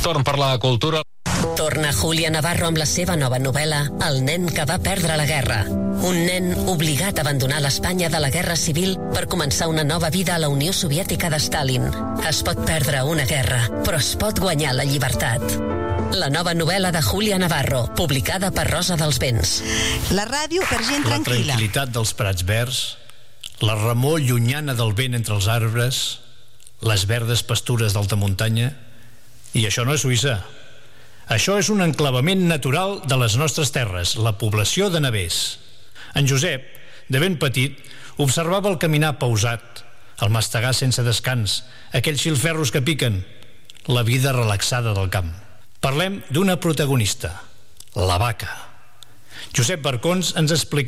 Torn per la cultura. Torna Julia Navarro amb la seva nova novel·la El nen que va perdre la guerra. Un nen obligat a abandonar l'Espanya de la Guerra Civil per començar una nova vida a la Unió Soviètica de Stalin. Es pot perdre una guerra, però es pot guanyar la llibertat. La nova novel·la de Julia Navarro, publicada per Rosa dels Vents. La ràdio per gent La tranquil·la. tranquil·litat dels prats verds, la remor llunyana del vent entre els arbres, les verdes pastures d'alta muntanya. I això no és Suïssa. Això és un enclavament natural de les nostres terres, la població de Navès. En Josep, de ben petit, observava el caminar pausat, el mastegar sense descans, aquells filferros que piquen, la vida relaxada del camp. Parlem d'una protagonista, la vaca. Josep Barcons ens explica